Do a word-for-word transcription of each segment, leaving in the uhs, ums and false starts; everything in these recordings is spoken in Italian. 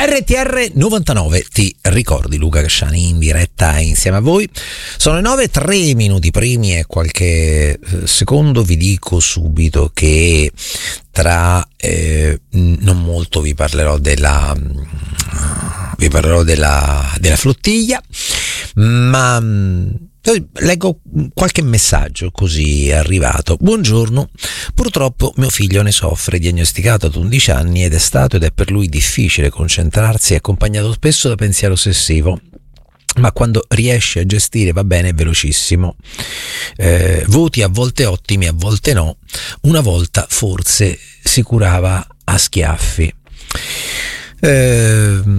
R T R novantanove, ti ricordi Luca Casciani in diretta insieme a voi. Sono le nove, tre minuti primi e qualche secondo. Vi dico subito che tra eh, non molto vi parlerò della vi parlerò della, della flottiglia, ma leggo qualche messaggio così è arrivato. Buongiorno, purtroppo mio figlio ne soffre, diagnosticato ad undici anni ed è stato ed è per lui difficile concentrarsi, è accompagnato spesso da pensiero ossessivo, ma quando riesce a gestire va bene, è velocissimo. Eh, voti a volte ottimi, a volte no. Una volta forse si curava a schiaffi. Eh,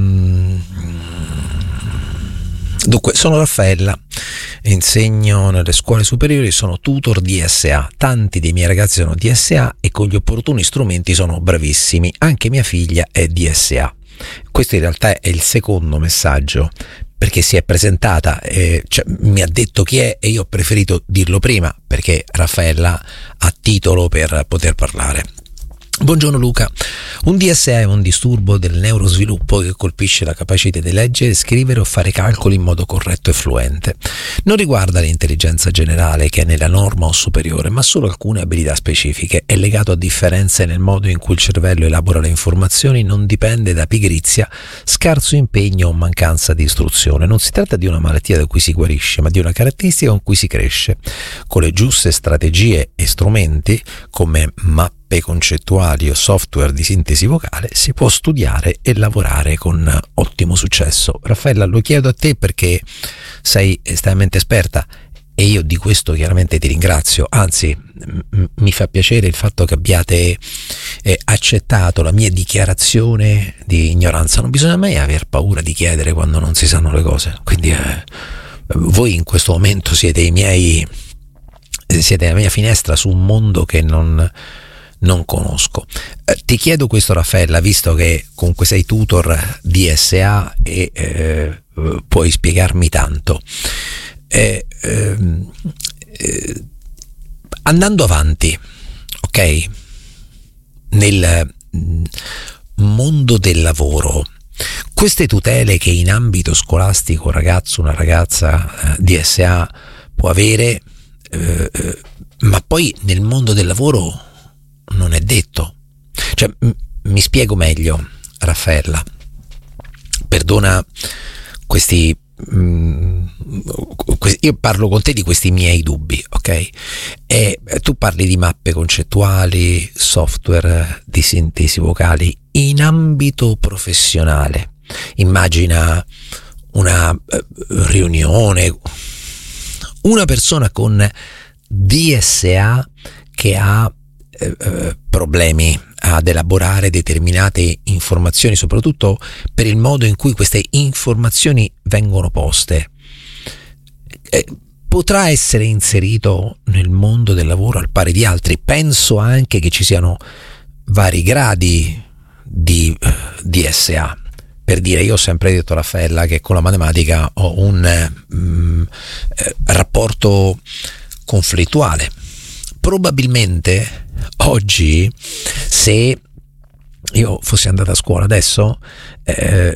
dunque, sono Raffaella, insegno nelle scuole superiori, sono tutor D S A. Tanti dei miei ragazzi sono D S A e con gli opportuni strumenti sono bravissimi. Anche mia figlia è D S A. Questo in realtà è il secondo messaggio, perché si è presentata, eh, cioè, mi ha detto chi è e io ho preferito dirlo prima perché Raffaella ha titolo per poter parlare. Buongiorno Luca, un D S A è un disturbo del neurosviluppo che colpisce la capacità di leggere, scrivere o fare calcoli in modo corretto e fluente. Non riguarda l'intelligenza generale che è nella norma o superiore, ma solo alcune abilità specifiche. È legato a differenze nel modo in cui il cervello elabora le informazioni, non dipende da pigrizia, scarso impegno o mancanza di istruzione. Non si tratta di una malattia da cui si guarisce, ma di una caratteristica con cui si cresce. Con le giuste strategie e strumenti come mappe concettuali o software di sintesi vocale si può studiare e lavorare con ottimo successo. Raffaella, lo chiedo a te perché sei estremamente esperta e io di questo chiaramente ti ringrazio, anzi m- mi fa piacere il fatto che abbiate eh, accettato la mia dichiarazione di ignoranza. Non bisogna mai aver paura di chiedere quando non si sanno le cose, quindi eh, voi in questo momento siete i miei siete la mia finestra su un mondo che non non conosco. Eh, ti chiedo questo Raffaella, visto che comunque sei tutor D S A e eh, puoi spiegarmi tanto. Eh, eh, eh, andando avanti, ok, nel mondo del lavoro, queste tutele che in ambito scolastico un ragazzo, una ragazza eh, D S A può avere, eh, eh, ma poi nel mondo del lavoro non è detto. Cioè, m- mi spiego meglio, Raffaella. Perdona questi, mh, questi. Io parlo con te di questi miei dubbi, ok? E tu parli di mappe concettuali, software di sintesi vocali in ambito professionale. Immagina una uh, riunione, una persona con D S A che ha Eh, problemi ad elaborare determinate informazioni, soprattutto per il modo in cui queste informazioni vengono poste. Eh, potrà essere inserito nel mondo del lavoro al pari di altri. Penso anche che ci siano vari gradi di eh, D S A. Per dire, io ho sempre detto, Raffaella, che con la matematica ho un mm, eh, rapporto conflittuale. Probabilmente oggi, se io fossi andata a scuola adesso, eh,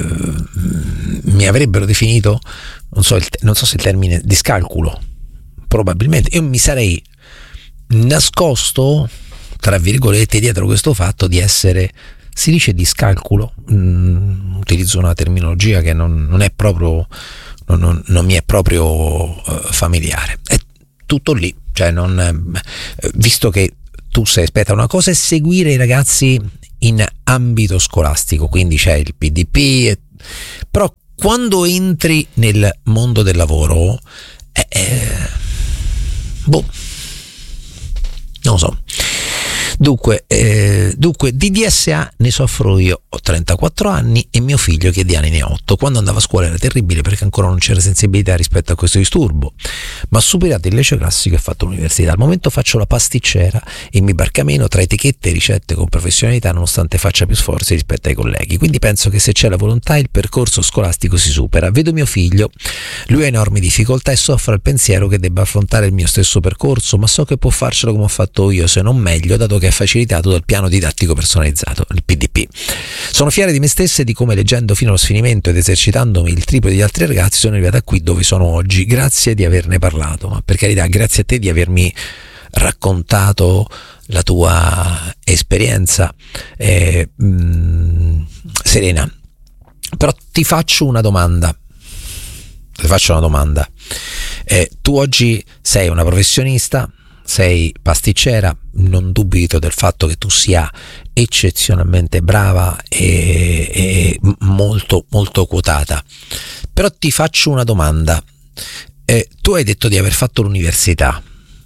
mi avrebbero definito, non so, il, non so se il termine discalculo, probabilmente io mi sarei nascosto, tra virgolette, dietro questo fatto di essere, si dice discalculo, mm, utilizzo una terminologia che non, non è proprio, non, non mi è proprio uh, familiare, è tutto lì. Cioè, non, visto che tu sei esperta, una cosa è seguire i ragazzi in ambito scolastico, quindi c'è il P D P, però quando entri nel mondo del lavoro, eh, eh, boh, non lo so. Dunque, eh, dunque di D S A ne soffro io, ho trentaquattro anni e mio figlio che di anni ne ha otto. Quando andavo a scuola era terribile perché ancora non c'era sensibilità rispetto a questo disturbo, ma superato il liceo classico e fatto l'università. Al momento faccio la pasticcera e mi barcameno tra etichette e ricette con professionalità, nonostante faccia più sforzi rispetto ai colleghi. Quindi penso che se c'è la volontà il percorso scolastico si supera. Vedo mio figlio, lui ha enormi difficoltà e soffre al pensiero che debba affrontare il mio stesso percorso, ma so che può farcela come ho fatto io, se non meglio, dato che è facilitato dal piano didattico personalizzato, il P D P. Sono fiera di me stessa e di come, leggendo fino allo sfinimento ed esercitandomi il triplo degli altri ragazzi, sono arrivata qui dove sono oggi. Grazie di averne parlato, ma per carità, grazie a te di avermi raccontato la tua esperienza, eh, mh, Serena. Però ti faccio una domanda. Ti faccio una domanda. Eh, tu oggi sei una professionista, sei pasticcera, non dubito del fatto che tu sia eccezionalmente brava e, e molto molto quotata. Però ti faccio una domanda. Eh, tu hai detto di aver fatto l'università.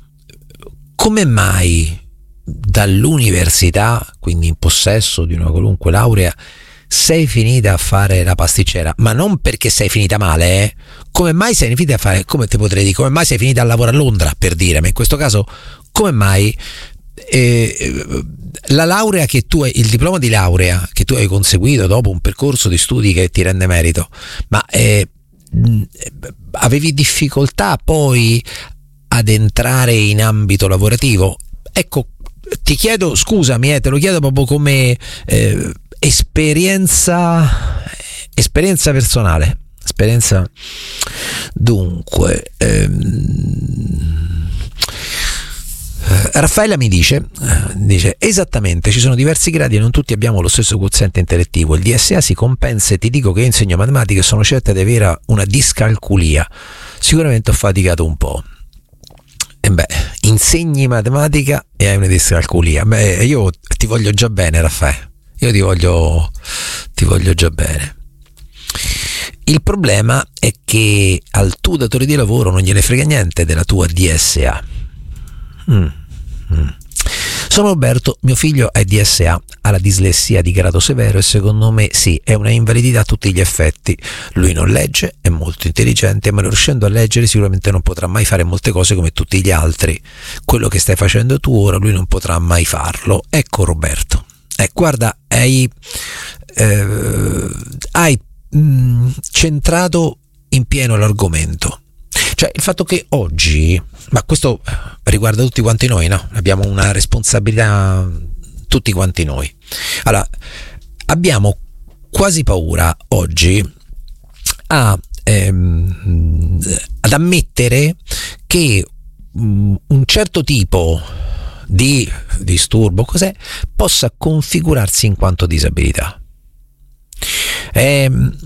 Come mai dall'università, quindi in possesso di una qualunque laurea, sei finita a fare la pasticcera? Ma non perché sei finita male, eh? Come mai sei finita a fare, come ti potrei dire, come mai sei finita a lavorare a Londra, per dire, ma in questo caso come mai eh, la laurea che tu hai, il diploma di laurea che tu hai conseguito dopo un percorso di studi che ti rende merito, ma eh, avevi difficoltà poi ad entrare in ambito lavorativo? Ecco, ti chiedo, scusami, eh, te lo chiedo proprio come eh, esperienza esperienza personale, esperienza dunque ehm, Raffaella mi dice, dice esattamente, ci sono diversi gradi e non tutti abbiamo lo stesso quoziente intellettivo. Il D S A si compensa e ti dico che io insegno matematica e sono certa di avere una discalculia. Sicuramente ho faticato un po'. E beh, insegni matematica e hai una discalculia. Beh, io ti voglio già bene, Raffaele. Io ti voglio, ti voglio già bene. Il problema è che al tuo datore di lavoro non gliene frega niente della tua D S A. Mm. Mm. Sono Roberto, mio figlio ha D S A, ha la dislessia di grado severo e secondo me sì, è una invalidità a tutti gli effetti. Lui non legge, è molto intelligente, ma non riuscendo a leggere sicuramente non potrà mai fare molte cose come tutti gli altri. Quello che stai facendo tu ora lui non potrà mai farlo. Ecco Roberto, eh, guarda, hai, eh, hai mh, centrato in pieno l'argomento. Cioè il fatto che oggi, ma questo riguarda tutti quanti noi, no? Abbiamo una responsabilità tutti quanti noi. Allora, abbiamo quasi paura oggi a, ehm, ad ammettere che um, un certo tipo di disturbo, cos'è, possa configurarsi in quanto disabilità. Ehm,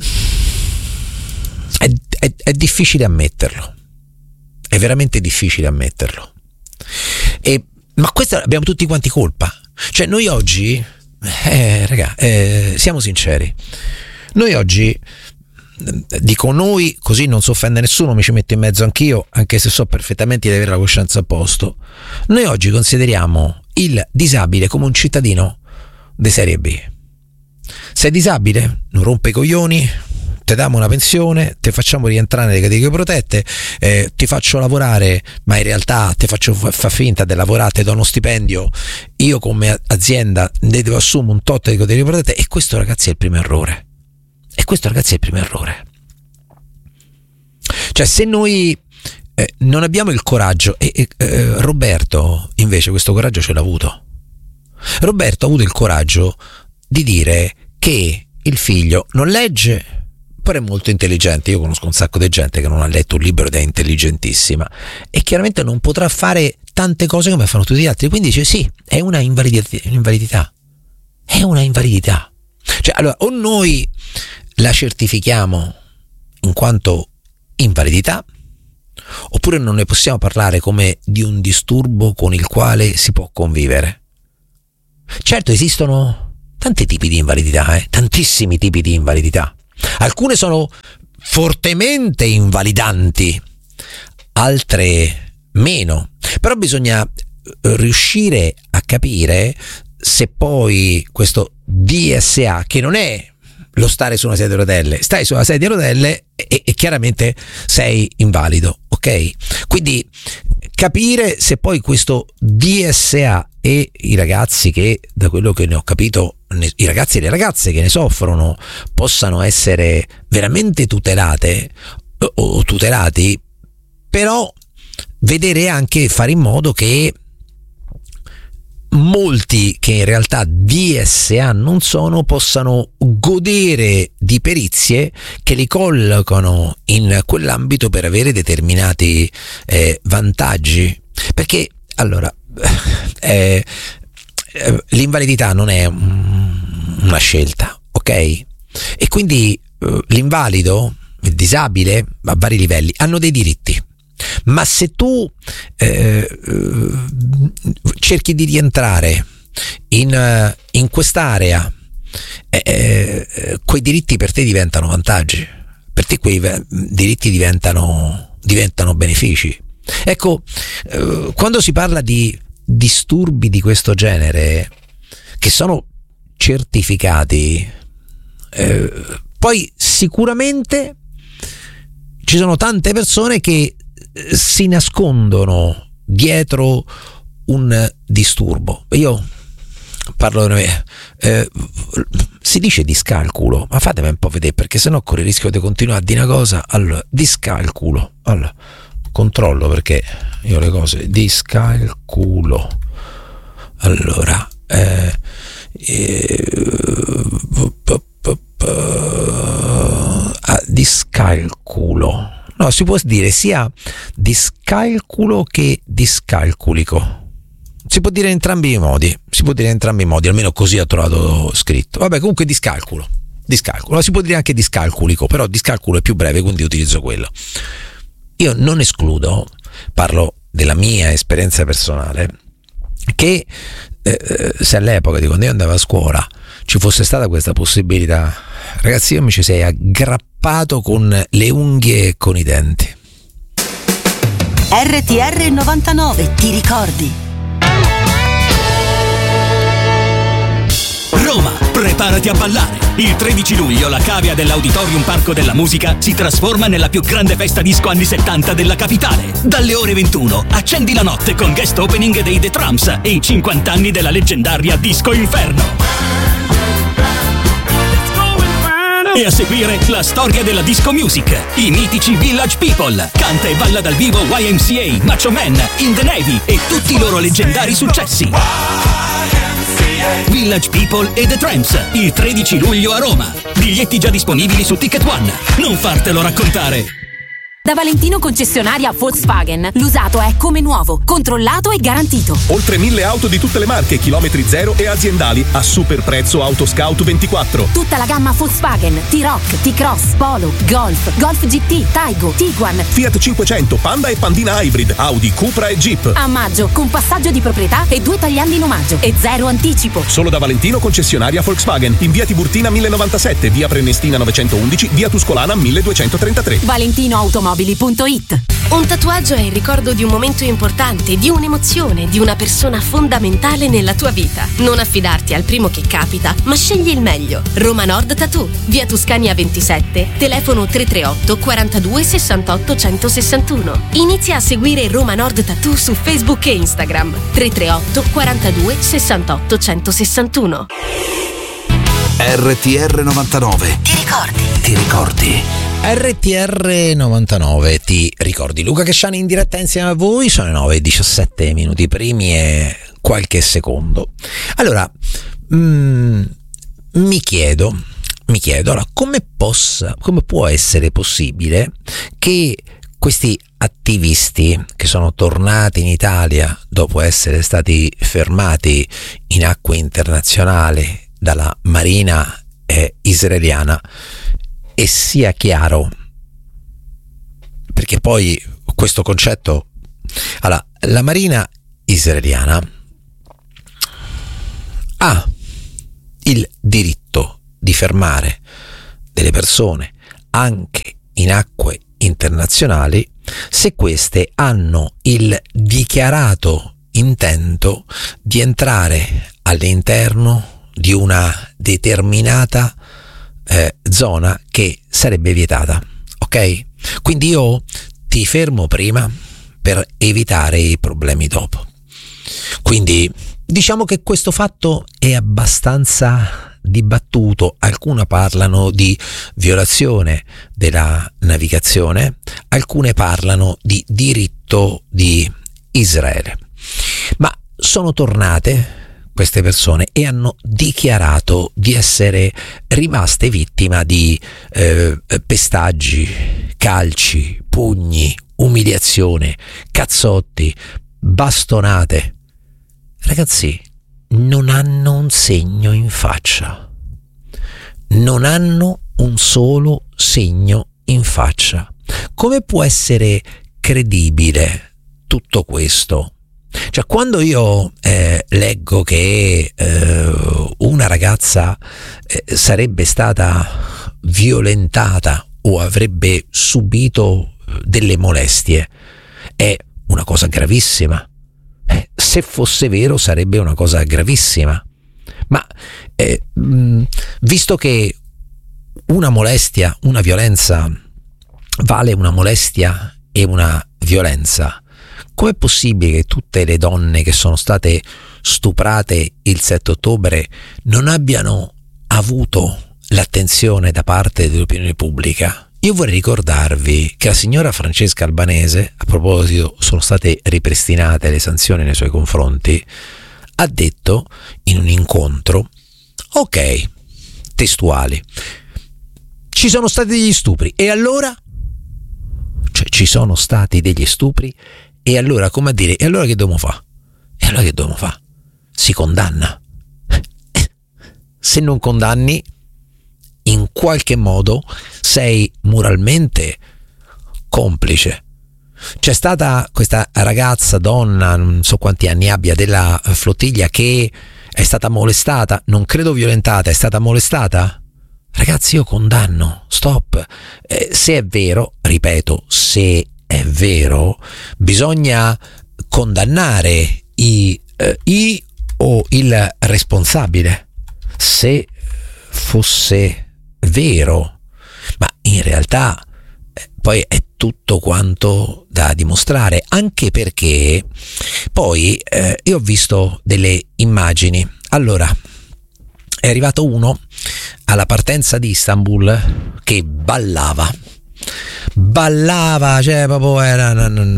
è, è, è difficile ammetterlo. È veramente difficile ammetterlo. E, ma questa abbiamo tutti quanti colpa. Cioè noi oggi, eh, raga, eh, siamo sinceri, noi oggi, dico noi così non si offende nessuno, mi ci metto in mezzo anch'io, anche se so perfettamente di avere la coscienza a posto, noi oggi consideriamo il disabile come un cittadino di serie B. Sei disabile, non rompe i coglioni, ti diamo una pensione, ti facciamo rientrare nelle categorie protette, eh, ti faccio lavorare, ma in realtà ti faccio fa, fa finta di lavorare, ti do uno stipendio, io come azienda ne devo assumere un tot di categorie protette. E questo, ragazzi, è il primo errore. E questo, ragazzi, è il primo errore. Cioè, se noi eh, non abbiamo il coraggio, e eh, Roberto invece questo coraggio ce l'ha avuto. Roberto ha avuto il coraggio di dire che il figlio non legge, però è molto intelligente. Io conosco un sacco di gente che non ha letto un libro ed è intelligentissima e chiaramente non potrà fare tante cose come fanno tutti gli altri, quindi dice sì, è una invalidità, è una invalidità. Cioè, allora, o noi la certifichiamo in quanto invalidità, oppure non ne possiamo parlare come di un disturbo con il quale si può convivere. Certo, esistono tanti tipi di invalidità, eh? tantissimi tipi di invalidità. Alcune sono fortemente invalidanti, altre meno, però bisogna riuscire a capire se poi questo D S A, che non è lo stare su una sedia a rotelle, stai su una sedia a rotelle e, e chiaramente sei invalido, ok? Quindi capire se poi questo D S A e i ragazzi che, da quello che ne ho capito, i ragazzi e le ragazze che ne soffrono possano essere veramente tutelate o tutelati, però vedere anche, fare in modo che molti che in realtà D S A non sono possano godere di perizie che li collocano in quell'ambito per avere determinati eh, vantaggi, perché allora eh, eh, l'invalidità non è una scelta, ok? E quindi eh, l'invalido, il disabile a vari livelli hanno dei diritti. Ma se tu eh, cerchi di rientrare in, in quest'area, eh, eh, quei diritti per te diventano vantaggi, per te quei diritti diventano, diventano benefici. Ecco, eh, quando si parla di disturbi di questo genere, che sono certificati, eh, poi sicuramente ci sono tante persone che si nascondono dietro un disturbo. Io parlo di me, eh, si dice discalculo, ma fatemi un po' vedere, perché sennò corre il rischio di continuare a dire una cosa. Allora, discalculo, allora controllo, perché io le cose discalculo, allora eh, eh, ah, discalculo. No, si può dire sia discalculo che discalculico. Si può dire in entrambi i modi. Si può dire in entrambi i modi, almeno così ho trovato scritto. Vabbè, comunque discalculo. Discalculo. Si può dire anche discalculico, però discalculo è più breve, quindi utilizzo quello. Io non escludo, parlo della mia esperienza personale, che eh, se all'epoca di quando io andavo a scuola ci fosse stata questa possibilità, ragazzi, io mi ci sei aggrappato con le unghie e con i denti. R T R novantanove, ti ricordi? Roma, preparati a ballare! Il tredici luglio la cavea dell'Auditorium Parco della Musica si trasforma nella più grande festa disco anni settanta della capitale. Dalle ore ventuno accendi la notte con guest opening dei The Trumps e i cinquanta anni della leggendaria Disco Inferno. E a seguire la storia della disco music, i mitici Village People, canta e balla dal vivo Y M C A, Macho Man, In The Navy e tutti i loro leggendari successi. Village People e The Tramps, il tredici luglio a Roma. Biglietti già disponibili su Ticket One. Non fartelo raccontare. Da Valentino concessionaria Volkswagen, l'usato è come nuovo, controllato e garantito. Oltre mille auto di tutte le marche, chilometri zero e aziendali a super prezzo Autoscout ventiquattro. Tutta la gamma Volkswagen, T-Roc, T-Cross, Polo, Golf, Golf G T, Taigo, Tiguan, Fiat cinquecento, Panda e Pandina Hybrid, Audi, Cupra e Jeep. A maggio, con passaggio di proprietà e due tagliandi in omaggio e zero anticipo. Solo da Valentino concessionaria Volkswagen, in via Tiburtina mille novantasette, via Prenestina novecentoundici, via Tuscolana milleduecentotrentatré. Valentino Automobili. Un tatuaggio è il ricordo di un momento importante, di un'emozione, di una persona fondamentale nella tua vita. Non affidarti al primo che capita, ma scegli il meglio. Roma Nord Tattoo, via Tuscania ventisette, telefono tre tre otto quarantadue sessantotto centosessantuno. Inizia a seguire Roma Nord Tattoo su Facebook e Instagram. tre tre otto quarantadue sessantotto centosessantuno. R T R novantanove. Ti ricordi? Ti ricordi? R T R novantanove, ti ricordi? Luca Casciani in diretta insieme a voi, sono le nove e diciassette minuti primi e qualche secondo. Allora, mm, mi chiedo, mi chiedo, allora, come possa, come può essere possibile che questi attivisti che sono tornati in Italia dopo essere stati fermati in acque internazionali dalla marina eh, israeliana, e sia chiaro, perché poi questo concetto, allora, la marina israeliana ha il diritto di fermare delle persone anche in acque internazionali se queste hanno il dichiarato intento di entrare all'interno di una determinata eh, zona che sarebbe vietata, ok? Quindi io ti fermo prima per evitare i problemi dopo. Quindi diciamo che questo fatto è abbastanza dibattuto. Alcune parlano di violazione della navigazione, alcune parlano di diritto di Israele. Ma sono tornate queste persone e hanno dichiarato di essere rimaste vittima di eh, pestaggi, calci, pugni, umiliazione, cazzotti, bastonate. Ragazzi, non hanno un segno in faccia, non hanno un solo segno in faccia. Come può essere credibile tutto questo? Cioè, quando io eh, leggo che eh, una ragazza eh, sarebbe stata violentata o avrebbe subito delle molestie, è una cosa gravissima. Eh, se fosse vero sarebbe una cosa gravissima. Ma eh, mh, visto che una molestia, una violenza vale una molestia e una violenza, com'è possibile che tutte le donne che sono state stuprate il sette ottobre non abbiano avuto l'attenzione da parte dell'opinione pubblica? Io vorrei ricordarvi che la signora Francesca Albanese, a proposito sono state ripristinate le sanzioni nei suoi confronti, ha detto in un incontro, ok, testuali, ci sono stati degli stupri, e allora? Cioè, ci sono stati degli stupri, e allora, come a dire, e allora che dobbiamo fare? E allora che dobbiamo fare? Si condanna. Se non condanni, in qualche modo sei moralmente complice. C'è stata questa ragazza, donna, non so quanti anni abbia, della flottiglia, che è stata molestata, non credo violentata, è stata molestata? Ragazzi, io condanno, stop. Eh, se è vero, ripeto, se è vero, bisogna condannare i, eh, i o il responsabile, se fosse vero, ma in realtà eh, poi è tutto quanto da dimostrare, anche perché poi eh, io ho visto delle immagini. Allora, è arrivato uno alla partenza di Istanbul che ballava ballava cioè proprio era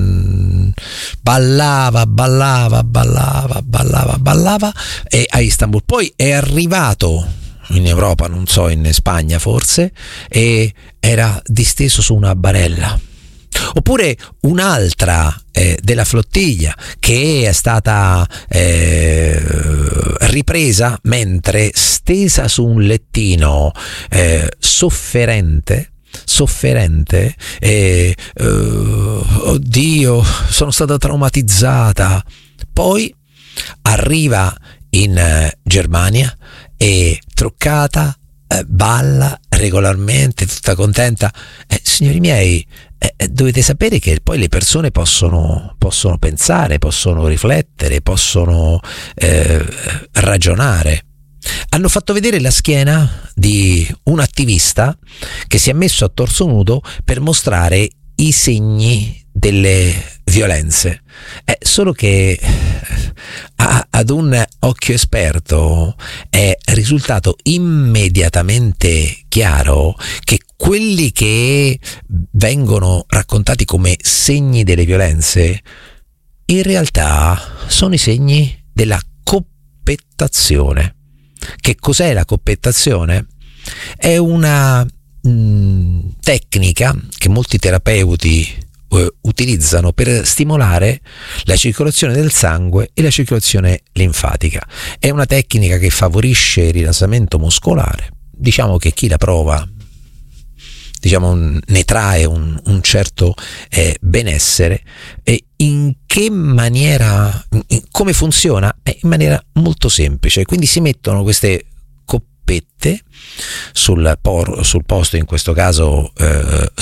ballava ballava ballava ballava ballava e a Istanbul, poi è arrivato in Europa, non so, in Spagna forse, e era disteso su una barella. Oppure un'altra eh, della flottiglia che è stata eh, ripresa mentre stesa su un lettino eh, sofferente sofferente e eh, oddio, sono stata traumatizzata. Poi arriva in eh, Germania e truccata, eh, balla regolarmente, tutta contenta. Eh, signori miei, eh, dovete sapere che poi le persone possono, possono pensare, possono riflettere, possono eh, ragionare. Hanno fatto vedere la schiena di un attivista che si è messo a torso nudo per mostrare i segni delle violenze. È solo che a, ad un occhio esperto è risultato immediatamente chiaro che quelli che vengono raccontati come segni delle violenze in realtà sono i segni della coppettazione. Che cos'è la coppettazione? È una mh, tecnica che molti terapeuti eh, utilizzano per stimolare la circolazione del sangue e la circolazione linfatica. È una tecnica che favorisce il rilassamento muscolare. Diciamo che chi la prova, diciamo, ne trae un, un certo eh, benessere. E in che maniera, in, come funziona? È in maniera molto semplice. Quindi si mettono queste coppette sul, por, sul posto, in questo caso eh,